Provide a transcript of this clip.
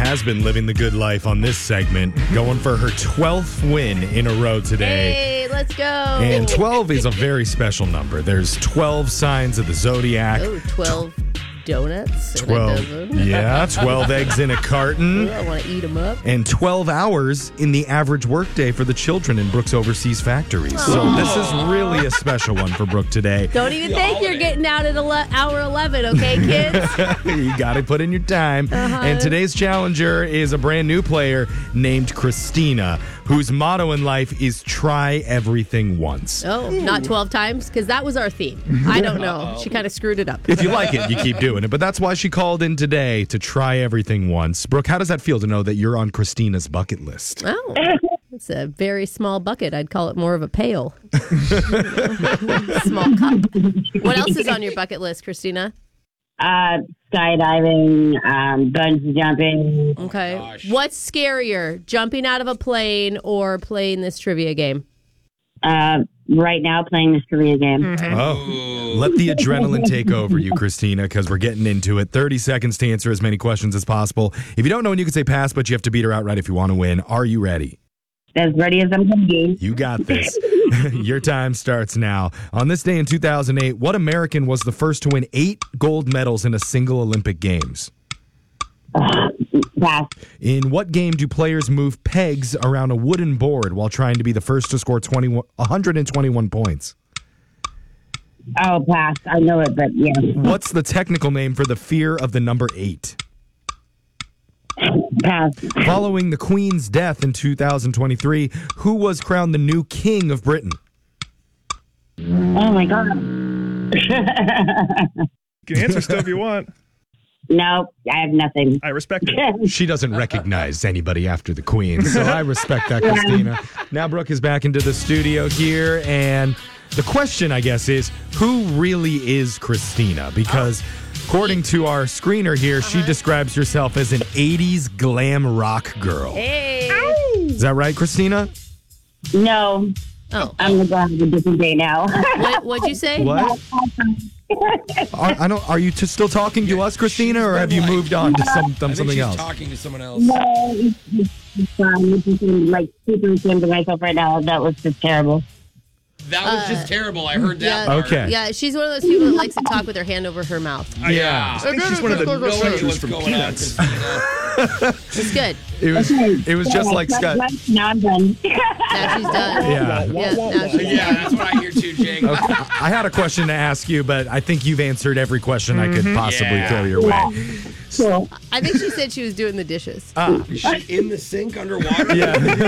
has been living the good life on this segment, going for her 12th win in a row today. Hey, let's go. And 12 is a very special number. There's 12 signs of the zodiac. Oh, 12 donuts. 12. Yeah, 12 eggs in a carton. Ooh, I want to eat them up. And 12 hours in the average workday for the children in Brooke's Overseas Factories. So this is really a special one for Brooke today. Don't even think you're getting out at hour 11, okay, kids? You got to put in your time. And today's challenger is a brand new player named Christina, whose motto in life is try everything once. Oh, not 12 times? Because that was our theme. I don't know. She kind of screwed it up. If you like it, you keep doing it. But that's why she called in today to try everything once. Brooke, how does that feel to know that you're on Christina's bucket list? Oh, it's a very small bucket. I'd call it more of a pail. Small cup. What else is on your bucket list, Christina? Skydiving, bungee jumping. Okay. Gosh. What's scarier, jumping out of a plane or playing this trivia game? Right now, playing this trivia game. Oh, let the adrenaline take over you, Christina, because we're getting into it. 30 seconds to answer as many questions as possible. If you don't know, you can say pass, but you have to beat her outright if you want to win. Are you ready? As ready as I'm going to be. You got this. Your time starts now. On this day in 2008, what American was the first to win 8 gold medals in a single Olympic Games? Pass. In what game do players move pegs around a wooden board while trying to be the first to score 121 points? Oh, pass. I know it, but yeah. What's the technical name for the fear of the number 8? Pass. Following the Queen's death in 2023, who was crowned the new King of Britain? Oh, my God. You can answer still if you want. No, I have nothing. I respect it. She doesn't recognize anybody after the Queen, so I respect that, Christina. Now Brooke is back into the studio here, and the question, I guess, is who really is Christina? Because according to our screener here, she describes herself as an 80s glam rock girl. Hey. Is that right, Christina? No. Oh. I'm going to have a different day now. What'd you say? What? Are you still talking to us, Christina, or have you moved on to I think something she's else? talking to someone else. No, it's fine. It's just like super ashamed of myself right now. That was just terrible. That was just terrible. I heard that. part. Okay. Yeah, she's one of those people that likes to talk with her hand over her mouth. Yeah. I think she's one of the No idea characters what's from going on, Peanuts. Christina. It's good. It was just like Scott. Now I'm done. Now she's done. Yeah. Now she's Yeah, that's what I hear too, Jake. I had a question to ask you, but I think you've answered every question I could possibly Yeah. throw your way. Cool. I think she said she was doing the dishes. Is she in the sink underwater? Yeah.